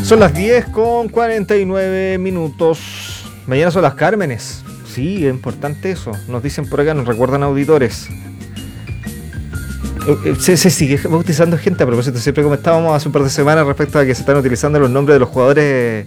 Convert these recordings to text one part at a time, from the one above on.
Son las 10:49. Mañana son las Cármenes. Sí, es importante eso. Nos dicen por acá, nos recuerdan auditores. Se sigue bautizando gente. A propósito, siempre comentábamos hace un par de semanas respecto a que se están utilizando los nombres de los jugadores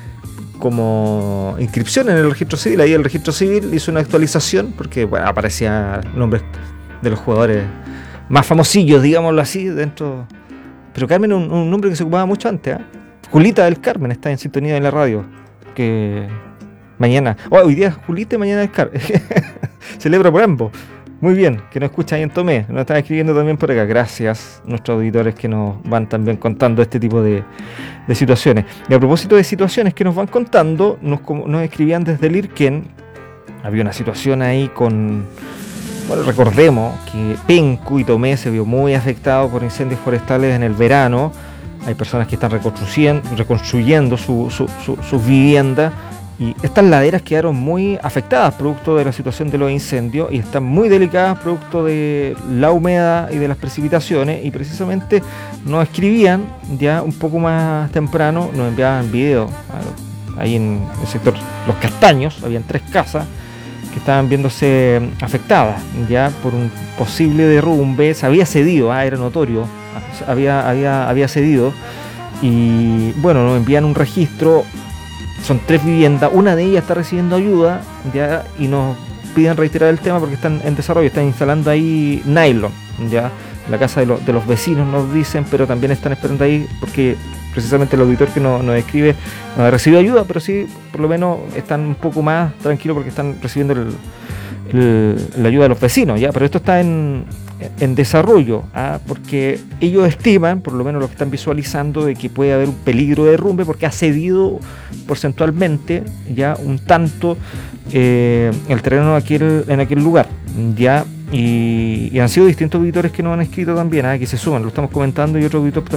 como inscripción en el registro civil. Ahí el registro civil hizo una actualización porque bueno, aparecían nombres de los jugadores más famosillos, digámoslo así, dentro. Pero Carmen es un nombre que se ocupaba mucho antes, ¿eh? Julita del Carmen está en sintonía en la radio. Que mañana, hoy día es Julita y mañana es Carmen. Celebro por ambos. Muy bien, que nos escucha ahí en Tomé. Nos están escribiendo también por acá. Gracias a nuestros auditores que nos van también contando este tipo de situaciones. Y a propósito de situaciones que nos van contando, nos escribían desde el Irquén. Había una situación ahí con... Bueno, recordemos que Penco y Tomé se vio muy afectado por incendios forestales en el verano. Hay personas que están reconstruyendo sus viviendas. Y estas laderas quedaron muy afectadas producto de la situación de los incendios y están muy delicadas producto de la humedad y de las precipitaciones, y precisamente nos escribían ya un poco más temprano, nos enviaban videos ahí en el sector Los Castaños. Habían 3 casas que estaban viéndose afectadas ya por un posible derrumbe. Se había cedido, era notorio, había cedido, y bueno, nos envían un registro. Son 3 viviendas, una de ellas está recibiendo ayuda ya, y nos piden reiterar el tema porque están en desarrollo, están instalando ahí nylon, ya, la casa de los vecinos nos dicen, pero también están esperando ahí porque precisamente el auditor que nos escribe no ha recibido ayuda, pero sí, por lo menos están un poco más tranquilos porque están recibiendo la ayuda de los vecinos, ya, pero esto está en desarrollo, porque ellos estiman, por lo menos lo que están visualizando, de que puede haber un peligro de derrumbe porque ha cedido porcentualmente ya un tanto el terreno en aquel lugar, ya, y han sido distintos auditores que nos han escrito también, que se suman, lo estamos comentando, y otros auditores